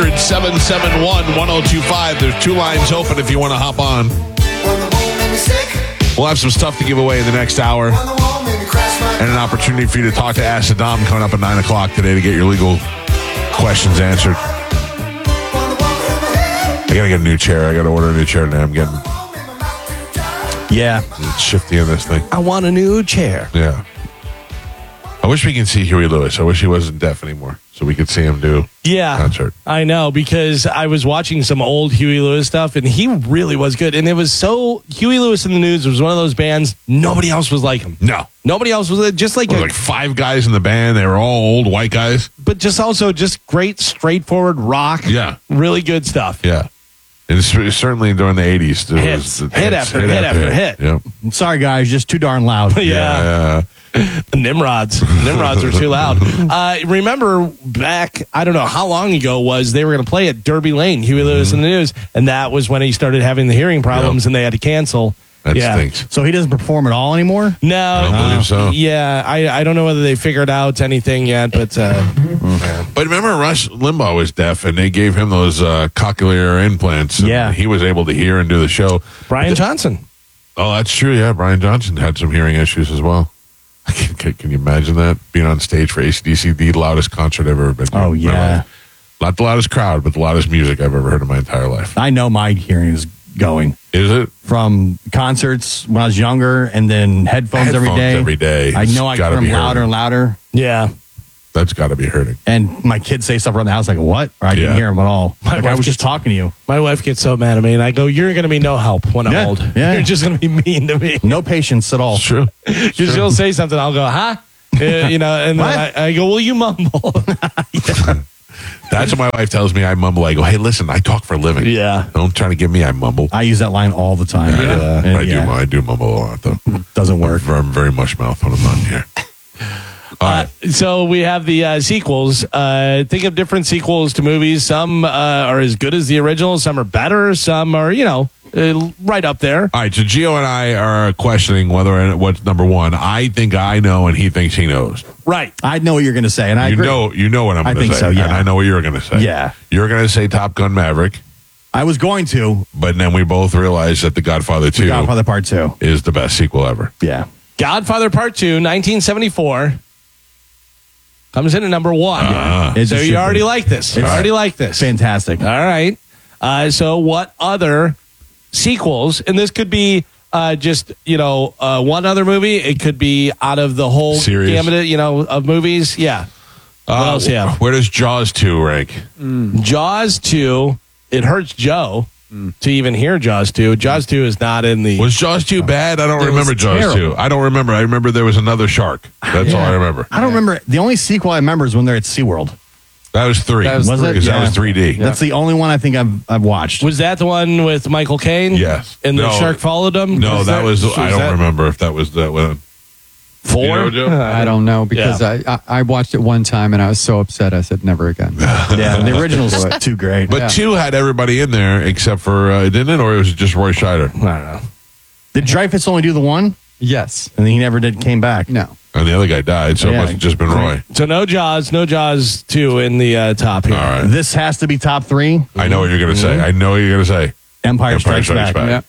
1-800-771-1025. There's two lines open if you want to hop on. We'll have some stuff to give away in the next hour. And an opportunity for you to talk to Ask Saddam coming up at 9 o'clock today to get your legal questions answered. I got to get a new chair. I got to order a new chair today. I'm getting shifty in this thing. I want a new chair. Yeah. I wish we could see Huey Lewis. I wish he wasn't deaf anymore so we could see him do concert. I know, because I was watching some old Huey Lewis stuff, and he really was good. And it was so... Huey Lewis in the News was one of those bands, nobody else was like him. No. Nobody else was just like... Like five guys in the band. They were all old white guys. But just also just great, straightforward rock. Yeah. Really good stuff. Yeah. And it's certainly during the 80s. Hit after hit. Yep. Sorry, guys, just too darn loud. Yeah. The Nimrods are too loud. Remember back, I don't know how long ago was, they were going to play at Derby Lane, Huey Lewis in the News, and that was when he started having the hearing problems and they had to cancel. That stinks. So he doesn't perform at all anymore? No. I don't believe so. Yeah, I don't know whether they figured out anything yet, but... But remember, Rush Limbaugh was deaf, and they gave him those cochlear implants. And he was able to hear and do the show. Brian Johnson. Oh, that's true, yeah. Brian Johnson had some hearing issues as well. Can you imagine that? Being on stage for AC/DC, the loudest concert I've ever been to. Oh, yeah. Not the loudest crowd, but the loudest music I've ever heard in my entire life. I know my hearing is going. Is it? From concerts when I was younger, and then headphones every day. I know I hear them louder and louder. Yeah. That's got to be hurting. And my kids say stuff around the house like, what? Or I didn't hear them at all. Like, I was just talking to you. My wife gets so mad at me, and I go, you're going to be no help when I'm old. Yeah. You're just going to be mean to me. No patience at all. It's true. She'll say something, I'll go, huh? And then I go, well, you mumble. That's what my wife tells me. I mumble. I go, hey, listen, I talk for a living. Yeah. Don't try to give me I mumble. I use that line all the time. I do mumble a lot, though. Doesn't work. I'm very much mouth when I'm not here. All right. So we have the sequels. Think of different sequels to movies. Some are as good as the original. Some are better. Some are, right up there. All right. So Gio and I are questioning what's number one. I think I know, and he thinks he knows. Right. I know what you're going to say, and I agree. You know what I'm going to say. I think so, yeah. And I know what you're going to say. Yeah. You're going to say Top Gun Maverick. I was going to. But then we both realized that The Godfather 2 Godfather Part 2 is the best sequel ever. Yeah. Godfather Part 2, 1974. Comes in at number one. So you already like this. You already like this. Fantastic. All right. So what other sequels, and this could be just, one other movie. It could be out of the whole series, gamut, of movies. Yeah. What else you have? Where does Jaws 2 rank? Jaws 2, it hurts Joe to even hear Jaws 2. Jaws 2 is not in the... Was Jaws 2 bad? I don't remember Jaws 2. I don't remember. I remember there was another shark. That's all I remember. I don't remember. The only sequel I remember is when they're at SeaWorld. That was 3. Was it? Because that was 3D. That's the only one I think I've watched. Was that the one with Michael Caine? Yes. And the shark followed him? No, that was... I don't remember if that was that one. 4? You know, Joe? I don't know, because I watched it one time and I was so upset I said never again. Yeah, the original's too great. But 2 had everybody in there except for, didn't it? Or it was just Roy Scheider? I don't know. Did Dreyfuss only do the one? Yes. And he never came back? No. And the other guy died, so it must have just been Roy. So no Jaws 2 in the top here. All right. This has to be top 3. I know what you're going to say. I know what you're going to say. Empire Strikes Back. Yep.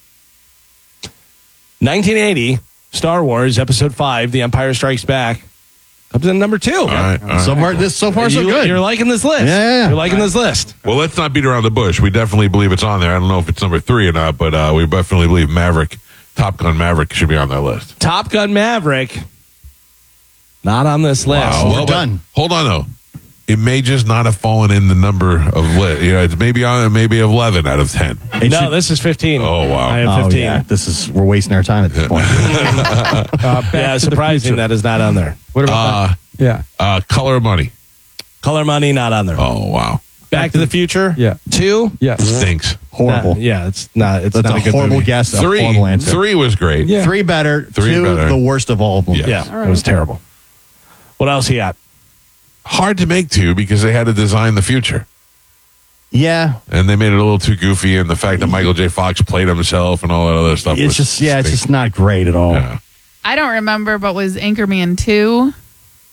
1980, Star Wars Episode 5, The Empire Strikes Back. Comes in number 2. All right. So far, so good. You're liking this list. Yeah. You're liking this list. Well, let's not beat around the bush. We definitely believe it's on there. I don't know if it's number 3 or not, but we definitely believe Top Gun Maverick should be on that list. Top Gun Maverick, not on this list. Wow. We're done. Hold on, though. It may just not have fallen in the number of it's maybe on maybe 11 out of 10. No, this is 15. Oh, wow. I have 15. Yeah. We're wasting our time at this point. Yeah, surprising that is not on there. What about that? Yeah. Color of Money. Color Money, not on there. Oh, wow. Back to the Future. Yeah. 2. Yes. Stinks. Horrible. Yeah, it's not. It's That's not a a good horrible movie. guess. 3. A horrible answer. 3 was great. Yeah. 3 better. 3 2 better. the worst of all of them. Yeah. Yeah, it was terrible. What else he got? Hard to make 2 because they had to design the future. Yeah. And they made it a little too goofy, and the fact that Michael J. Fox played himself and all that other stuff. It's just not great at all. Yeah. I don't remember, but was Anchorman 2?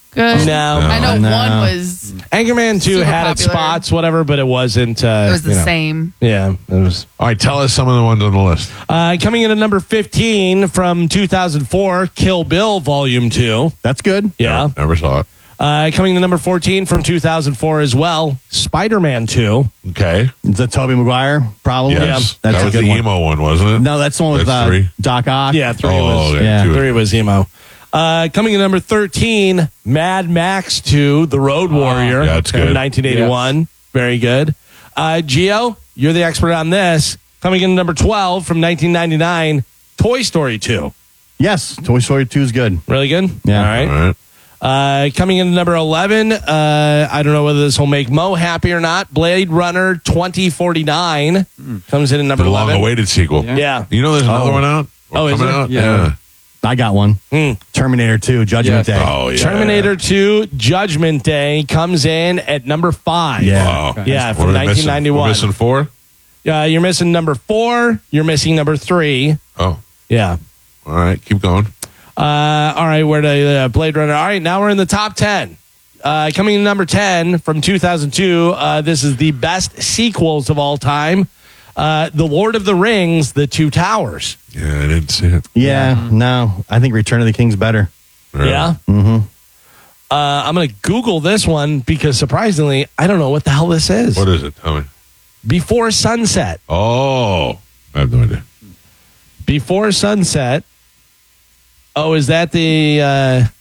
good? No. I know No. one was. Anchorman 2 Super had its popular. spots, whatever, but it wasn't. It was the same. Yeah, it was. All right, tell us some of the ones on the list. Coming in at number 15 from 2004, Kill Bill Volume 2. That's good. Yeah. Never saw it. Coming to number 14 from 2004 as well, Spider-Man 2. Okay. Is that Tobey Maguire? Probably. Yes. That's that a was good the one. emo one, wasn't it? No, that's the one with That's 3. Doc Ock. Yeah, 3 Oh, was. okay. Yeah. 3 was emo. Coming in number 13, Mad Max 2, The Road Warrior. yeah, it's good. From 1981. Very good. Gio, you're the expert on this. Coming in number 12 from 1999, Toy Story 2. Yes, Toy Story 2 is good. Really good? Yeah. All right. All right. Coming in number 11, I don't know whether this will make Mo happy or not. Blade Runner 2049 comes in at number The 11. long-awaited sequel. Yeah. You know there's another one out? Oh, is coming there? out? Yeah. I got one. Terminator 2, Judgment Day. Oh, yeah. Terminator 2 Judgment Day comes in at number 5. Yeah. Wow. Yeah, What from are we missing? 1991. We're missing 4? You're missing number 4. You're missing number 3. Oh, Yeah. all right. Keep going. All right, where the Blade Runner. All right, now we're in the top 10. Coming in number 10 from 2002, this is the best sequels of all time. The Lord of the Rings, The Two Towers. Yeah, I didn't see it. Yeah, no. I think Return of the King's better. Really? Yeah. Mm-hmm. I'm going to Google this one because surprisingly, I don't know what the hell this is. What is it? Tell me. Before Sunset. Oh, I have no idea. Before Sunset. Oh, is that the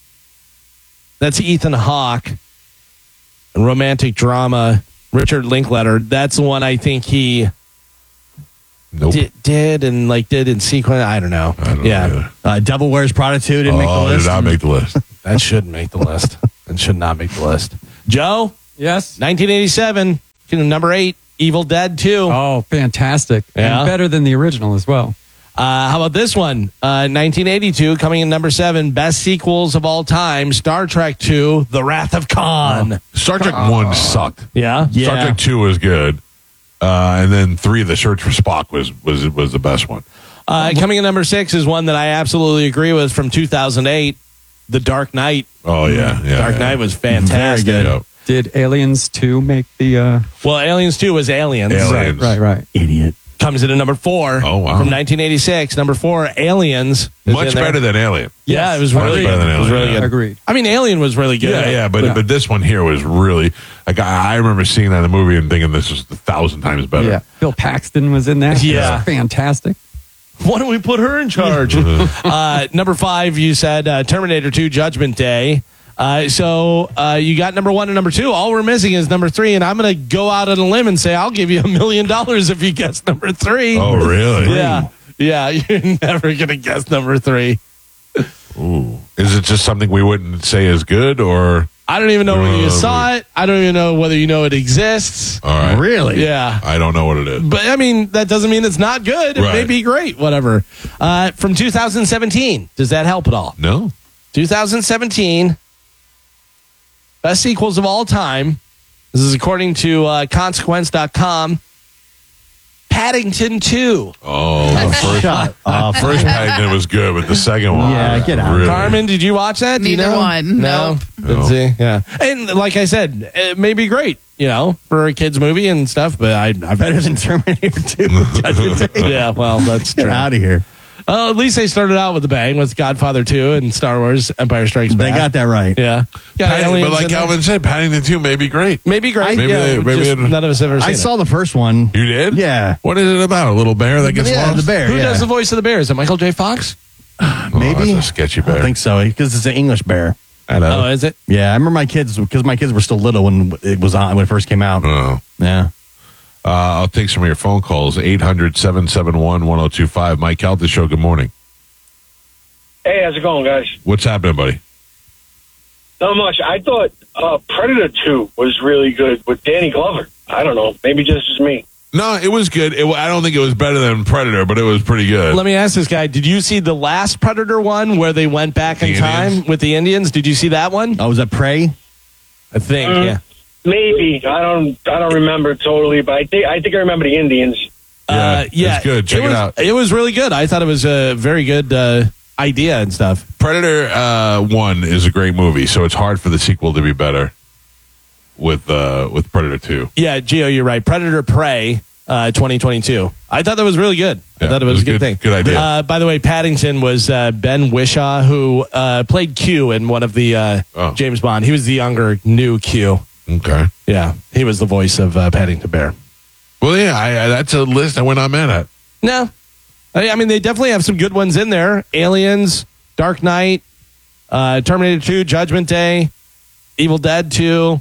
that's Ethan Hawke, romantic drama, Richard Linklater. That's the one I think he Nope. did in sequence. I don't know. I don't know either. Devil Wears Prada 2 didn't make the Oh, list. did not make the list. That should make the list. That should not make the list. Joe, Yes. 1987, number 8, Evil Dead 2. Oh, fantastic. Yeah. And better than the original as well. How about this one? 1982, coming in number 7, best sequels of all time, Star Trek 2, The Wrath of Khan. Star Trek 1 sucked. Yeah? Star Trek 2 was good. And then 3, The Search for Spock was the best one. Coming in number 6 is one that I absolutely agree with from 2008, The Dark Knight. Oh, yeah. Dark Knight was fantastic. Very good. Yep. Did Aliens 2 make the... Well, Aliens 2 was Aliens. Aliens. Right. Idiot. Comes in at number 4. Oh, wow. From 1986. Number 4, Aliens. is Much in there. better than Alien. Yeah, it was Much really better than good. It was Alien, really yeah. good. Agreed. I mean, Alien was really good. Yeah, but this one here was really like I remember seeing that in the movie and thinking this was 1,000 times better. Yeah. Bill Paxton was in that. Yeah. It was fantastic. Why don't we put her in charge? Number 5, you said Terminator 2 Judgment Day. So you got number 1 and number 2. All we're missing is number 3, and I'm going to go out on a limb and say I'll give you $1 million if you guess number 3. Oh, really? Yeah, you're never going to guess number 3. Ooh. Is it just something we wouldn't say is good, or I don't even know whether you saw it. I don't even know whether you know it exists. all right? Really? Yeah. I don't know what it is. But, I mean, that doesn't mean it's not good. It may Right. be great, whatever. From 2017, does that help at all? No. 2017, best sequels of all time. This is according to consequence.com. Paddington 2. Oh, the first Shut up. first Paddington was good, but the second one, Yeah, get out. Really. Carmen, did you watch that? Do you Neither know? one. No. Nope. Didn't see. Yeah. And like I said, it may be great, for a kid's movie and stuff, but I Better than Terminator 2. Judgment Day. yeah, well, that's Get true. out of here. At least they started out with a bang with Godfather 2 and Star Wars Empire Strikes They Back. got that right. Yeah. But like Calvin said, Paddington 2 may be great. Maybe great. Maybe yeah, they- maybe just they- none of us have ever seen I it. saw the first one. You did? Yeah. What is it about? A little bear that gets Yeah, lost? the bear. Who yeah. does the voice of the bear? Is it Michael J. Fox? Maybe. That's a sketchy I don't bear. think so because it's an English bear. I know. Oh, is it? Yeah, I remember my kids because my kids were still little when it was on when it first came out. Oh. Yeah. I'll take some of your phone calls. 800-771-1025. Mike Calta Show, good morning. Hey, how's it going, guys? What's happening, buddy? Not much. I thought Predator 2 was really good with Danny Glover. I don't know. Maybe just me. No, it was good. I don't think it was better than Predator, but it was pretty good. Let me ask this guy. Did you see the last Predator one where they went back in The time Indians? with the Indians? Did you see that one? Oh, was that Prey? I think, yeah. Maybe. I don't remember totally, but I think I remember the Indians. Yeah, it's good. Check it was, out. It was really good. I thought it was very good. idea and stuff. Predator 1 is a great movie, so it's hard for the sequel to be better with Predator 2. Yeah, Gio, you're right. Predator Prey 2022. I thought that was really good. I thought it was a good thing. Good idea. By the way, Paddington was Ben Whishaw, who played Q in one of the James Bond. He was the younger, new Q. Okay. Yeah, he was the voice of Paddington Bear. Well, yeah, that's a list I went on mad at. No. I mean, they definitely have some good ones in there. Aliens, Dark Knight, Terminator 2, Judgment Day, Evil Dead 2,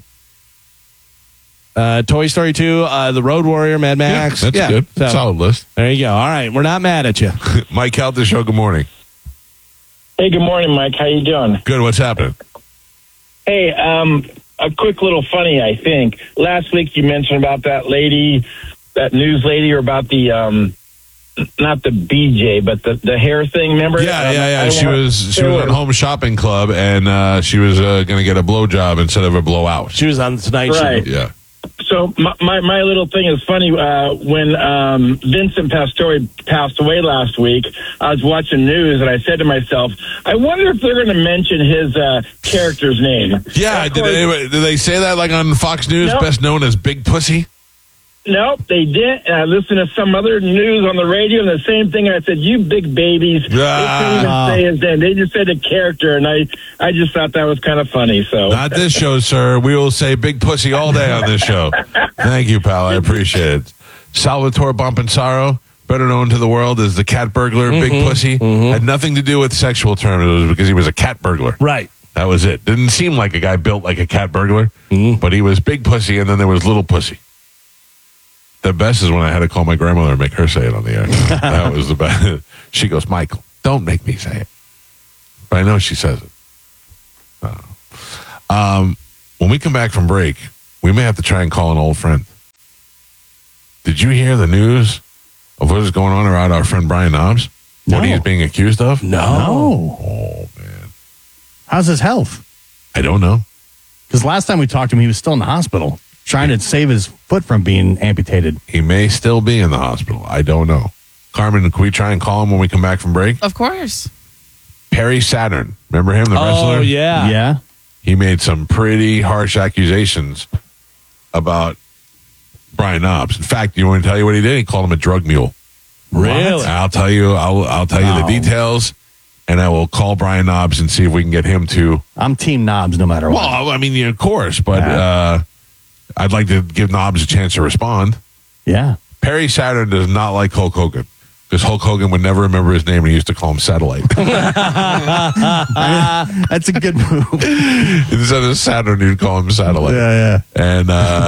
Toy Story 2, The Road Warrior, Mad Max. That's good. So, solid list. There you go. All right, we're not mad at you. Mike Calta Show, good morning. Hey, good morning, Mike. How you doing? Good, what's happening? Hey, a quick little funny, I think. Last week you mentioned about that lady, that news lady, or about the not the BJ, but the hair thing. Remember? Yeah. She was on Home Shopping Club, and she was going to get a blowjob instead of a blowout. She was on the Tonight Show. Right. Yeah. So my little thing is funny. When Vincent Pastore passed away last week, I was watching news, and I said to myself, I wonder if they're going to mention his character's name. Yeah, did they say that like on Fox News, Nope. best known as Big Pussy? Nope, they didn't. And I listened to some other news on the radio, and the same thing. I said, "You big babies." They couldn't even say his name. They just said a character, and I just thought that was kind of funny. So Not this show, sir. We will say Big Pussy all day on this show. Thank you, pal. I appreciate it. Salvatore Bompensaro, better known to the world as the cat burglar, Big Pussy, had nothing to do with sexual terms. It was because he was a cat burglar. Right. That was it. Didn't seem like a guy built like a cat burglar, but he was Big Pussy, and then there was Little Pussy. The best is when I had to call my grandmother and make her say it on the air. That was the best. She goes, Michael, don't make me say it. But I know she says it. When we come back from break, we may have to try and call an old friend. Did you hear the news of what is going on around our friend Brian Knobs? No. What he's being accused of? No. Oh, man. How's his health? I don't know. Because last time we talked to him, he was still in the hospital trying to save his foot from being amputated. He may still be in the hospital. I don't know. Carmen, can we try and call him when we come back from break? Of course. Perry Saturn. Remember him, the wrestler? Oh, yeah. Yeah. He made some pretty harsh accusations about Brian Knobs. In fact, you want to tell you what he did? He called him a drug mule. Really? I'll tell you. I'll tell you the details, and I will call Brian Knobs and see if we can get him to. I'm Team Knobs no matter what. Well, I mean, of course, but I'd like to give Knobs a chance to respond. Yeah. Perry Saturn does not like Hulk Hogan because Hulk Hogan would never remember his name, and he used to call him Satellite. That's a good move. Instead of Saturn, he'd call him Satellite. Yeah. And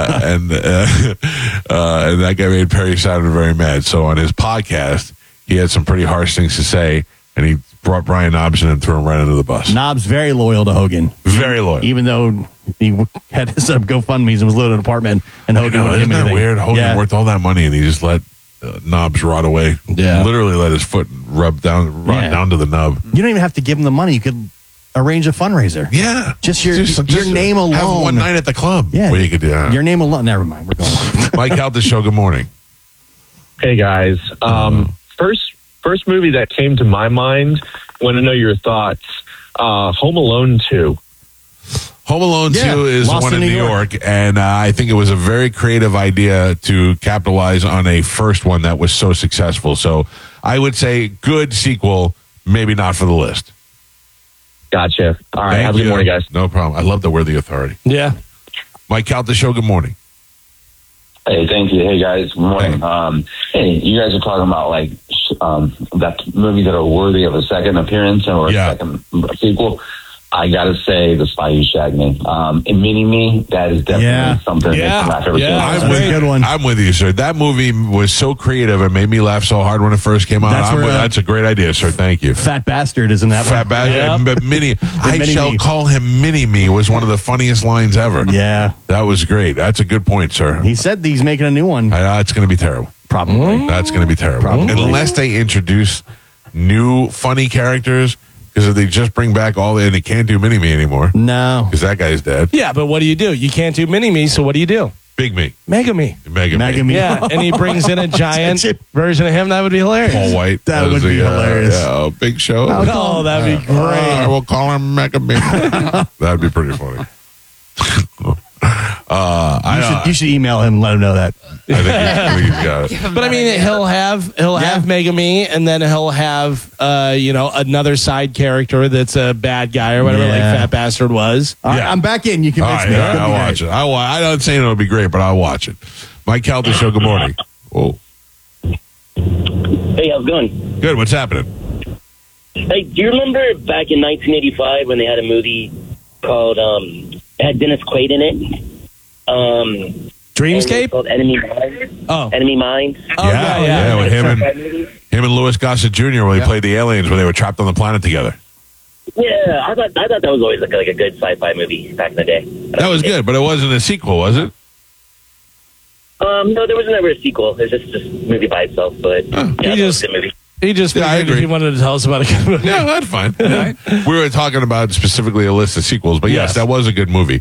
that guy made Perry Saturn very mad. So on his podcast, he had some pretty harsh things to say, and he brought Brian Knobs in and threw him right under the bus. Knobs very loyal to Hogan. Very loyal. Even though he had his GoFundMe's and was living in an apartment, and Hogan Isn't wouldn't give him that anything. weird? Hogan worked all that money, and he just let Knobs rot away. Yeah. Literally let his foot rot down to the nub. You don't even have to give him the money. You could arrange a fundraiser. Yeah. Just your name alone. Have one night at the club. Yeah. Where you could do that. Your name alone. Never mind. We're going. Mike out the show. Good morning. Hey guys, first movie that came to my mind. Want to know your thoughts? Home Alone 2. Home Alone 2 is the Lost one in in New New York, and I think it was a very creative idea to capitalize on a first one that was so successful. So I would say good sequel, maybe not for the list. Gotcha. All right, have a good morning, guys. No problem. I love that we're the authority. Yeah. Mike out the show. Good morning. Hey, thank you. Hey, guys. Good morning. Hey, you guys are talking about like that movies that are worthy of a second appearance or a second sequel. I gotta say, The Spy Who Shagged Me. And Mini-Me, that is definitely something that makes me laugh every single time. That's a good one. I'm with you, sir. That movie was so creative and made me laugh so hard when it first came out. That's a great idea, sir. Thank you. Fat Bastard is in that Fat Bastard. But I shall call him Mini-Me was one of the funniest lines ever. Yeah. That was great. That's a good point, sir. He said he's making a new one. It's going to be terrible. Probably. That's going to be terrible. Unless they introduce new funny characters. Because if they just bring back and they can't do Mini-Me anymore. No. Because that guy's dead. Yeah, but what do? You can't do Mini-Me, so what do? Big Me. Mega Me. Mega Me. Yeah, and he brings in a giant version of him. That would be hilarious. Paul White. That would be hilarious. Yeah, Big Show. Oh, that'd be great. I will call him Mega Me. That'd be pretty funny. You should email him and let him know that. I think he's got it. But I mean, he'll have Mega Me, and then he'll have another side character that's a bad guy or whatever, like Fat Bastard was. Yeah. I'm back in. You can All right, I'll watch it. I'm not saying it'll be great, but I'll watch it. Mike Calta Show. Good morning. Whoa. Hey, how's it going? Good. What's happening? Hey, do you remember back in 1985 when they had a movie called it had Dennis Quaid in it? Dreamscape? Called Enemy Mine. Oh. Enemy Mine. Oh, yeah. With him and Louis Gossett Jr. when they played the aliens when they were trapped on the planet together. Yeah, I thought that was always like a good sci-fi movie back in the day. That was good, but it wasn't a sequel, was it? No, there was never a sequel. It was just a movie by itself, but it was a good movie. He just figured if he wanted to tell us about a good movie. Yeah, that's fine. We were talking about specifically a list of sequels, but yes, that was a good movie.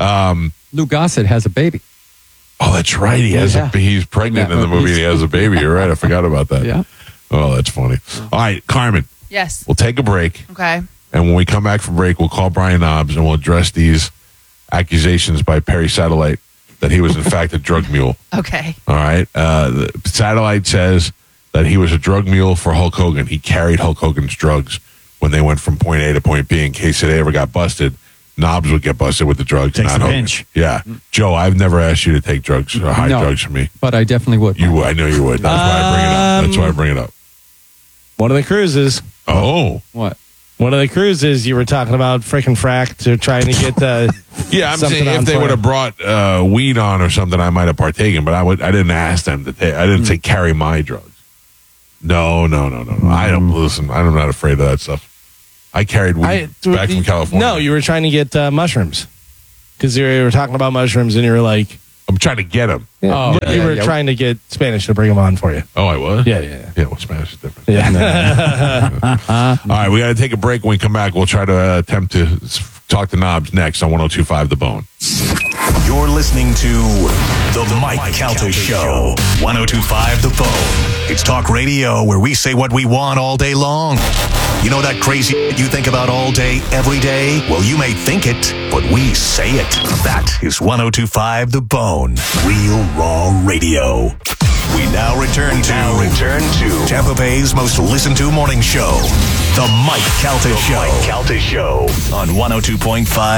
Lou Gossett has a baby. Oh, that's right. He's pregnant in the movie. He has a baby. You're right. I forgot about that. Yeah. Oh, that's funny. All right, Carmen. Yes. We'll take a break. Okay. And when we come back from break, we'll call Brian Knobs and we'll address these accusations by Perry Satellite that he was, in fact, a drug mule. Okay. All right. The Satellite says that he was a drug mule for Hulk Hogan. He carried Hulk Hogan's drugs when they went from point A to point B in case they ever got busted. Knobs would get busted with the drugs. Takes not the Hogan. pinch. Yeah. Joe, I've never asked you to take drugs or hide drugs from me. But I definitely would. You would. I know you would. That's why I bring it up. One of the cruises. Oh. What? One of the cruises you were talking about, frickin' frack, to trying to get yeah, I'm saying if they would have brought weed on or something, I might have partaken. But I didn't ask them to take. I didn't say carry my drugs. No. I don't listen. I'm not afraid of that stuff. I carried weed back from California. No, you were trying to get mushrooms because you were talking about mushrooms, and you were like, "I'm trying to get them." Yeah. You were trying to get Spanish to bring them on for you. Oh, I was. Yeah. Well, Spanish is different. Yeah. All right, we got to take a break. When we come back, we'll try to attempt to talk to Knobs next on 102.5 The Bone. You're listening to The Mike Calta Show, 102.5 The Bone. It's talk radio where we say what we want all day long. You know that crazy you think about all day, every day? Well, you may think it, but we say it. That is 102.5 The Bone, real raw radio. We now return to Tampa Bay's most listened to morning show, The Mike Calta Show. On 102.5